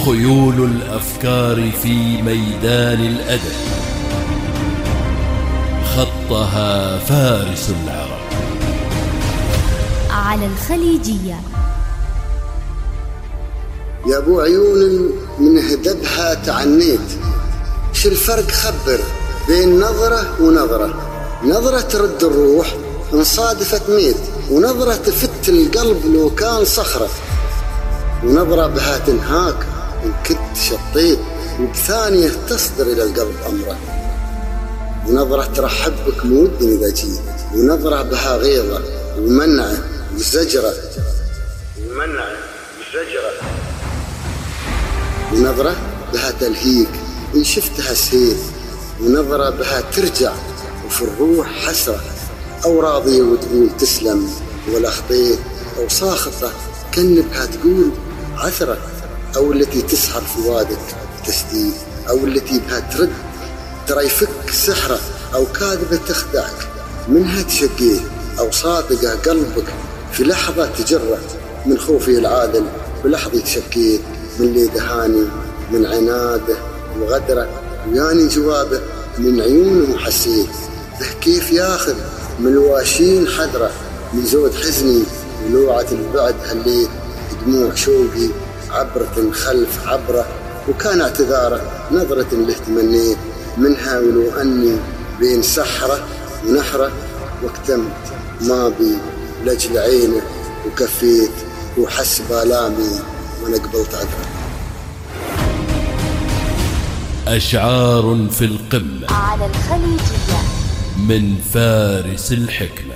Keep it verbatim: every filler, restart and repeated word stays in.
خيول الأفكار في ميدان الأدب خطها فارس العرب. على الخليجية. يا ابو عيون من هدبها تعنيت، شو الفرق خبر بين نظرة ونظرة؟ نظرة ترد الروح ان صادفت ميت، ونظرة تفت القلب لو كان صخرة، ونظرة بها تنهاك ان كنت شطيت، وبثانية تصدر الى القلب امره، ونظرة ترحب بك مود اذا جيت، ونظرة بها غيظة ومنعه وزجرة ومنعه وزجرة، ونظرة بها تلهيك إن شفتها سهيل، ونظرة بها ترجع وفي الروح حسرة، أو راضية وتقول تسلم ولا خطيت، أو ساخطة كن بها تقول عثرة، أو التي تسحر فؤادك تسديد، أو التي بها ترد ترى يفك سحرة، أو كاذبة تخدعك منها تشقيه، أو صادقة قلبك في لحظة تجرة، من خوفي العادل بلحظة تشكيت، من اللي دهاني من عناده وغدره، وياني جوابه من عيونه حسيت، به كيف ياخذ من الواشين حذره، من زود حزني ولوعة البعد هليت، دموع شوقي عبرة خلف عبره، وكان اعتذاره نظرة له تمنيت منها، ولو أني بين سحرة ونحرة، واكتمت ما بي لجل عينه وكفيت، وحس بالامي وانا قبلت عذره. أشعار في القمة على الخليجية من فارس الحكمة.